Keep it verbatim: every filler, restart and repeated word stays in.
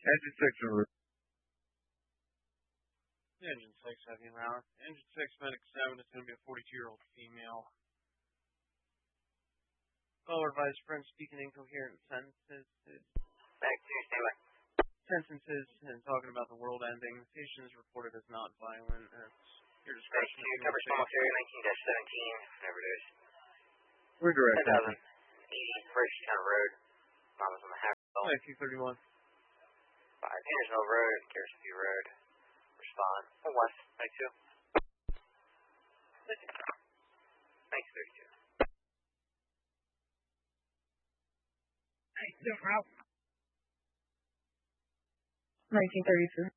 Engine six en route. Engine six, heavy round. Engine six, medic seven, it's going to be a forty-two-year-old female. Caller Vice Friend speaking incoherent sentences. Medic two, stay away. Sentences and talking about the world ending. The patient is reported as not violent. It's your discretion. Medic two, cover Small Carrier nineteen dash seventeen, whatever it is. We're direct. ten thousand eighty, First Town Road. Mama's on the half. nineteen thirty-one. five, Andersonville Road, Garrison View Road. Respond. Oh, west, ninety-two. Thanks, thirty-two. ninety-two, route. nineteen thirty-two.